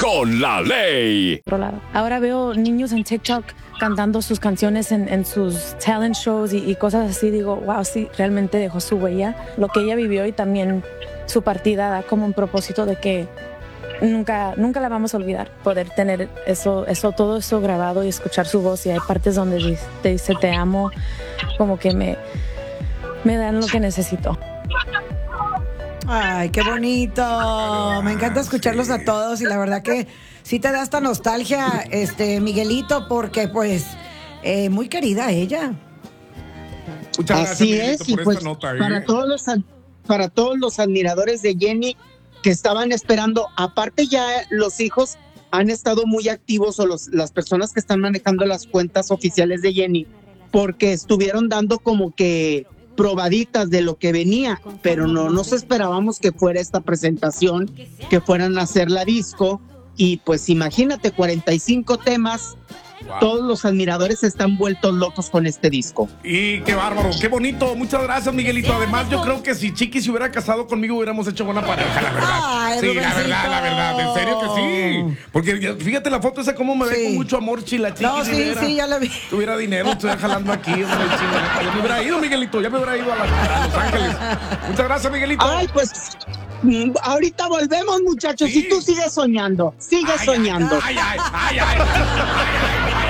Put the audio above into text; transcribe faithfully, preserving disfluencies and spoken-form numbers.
con la ley. Ahora veo niños en TikTok cantando sus canciones en, en sus talent shows y, y cosas así. Digo, wow, sí, realmente dejó su huella. Lo que ella vivió y también su partida da como un propósito de que nunca, nunca la vamos a olvidar. Poder tener eso, eso, todo eso grabado y escuchar su voz. Y hay partes donde dice, te dice te amo, como que me, me dan lo que necesito. Ay, qué bonito. Me encanta escucharlos a todos y la verdad que sí te da esta nostalgia, este Miguelito, porque pues eh, muy querida ella. Muchas gracias, Así Miguelito, es, y por pues esta nota, ¿eh? para todos los para todos los admiradores de Jenny que estaban esperando, aparte ya los hijos han estado muy activos, o los, las personas que están manejando las cuentas oficiales de Jenny, porque estuvieron dando como que probaditas de lo que venía, pero no nos esperábamos que fuera esta presentación, que fueran a hacer la disco, y pues imagínate, cuarenta y cinco temas. Wow. Todos los admiradores están vueltos locos con este disco. Y qué bárbaro, qué bonito. Muchas gracias, Miguelito. Además, yo creo que si Chiqui se hubiera casado conmigo, hubiéramos hecho buena pareja, la verdad. Ay, sí, Rubensito. la verdad, la verdad. En serio que sí. Porque fíjate la foto esa, cómo me ve Sí. con mucho amor, Chila Chiqui. No, sí, Rivera. sí, ya lo vi. Tuviera dinero, estuviera jalando aquí. Hombre, Chila. Ya me hubiera ido, Miguelito. Ya me hubiera ido a, la, a Los Ángeles. Muchas gracias, Miguelito. Ay, pues mm, ahorita volvemos, muchachos. Sí. Y tú sigues soñando. Sigues ay, soñando. Ay, ay, ay, ay, ay, ay, ay, ay.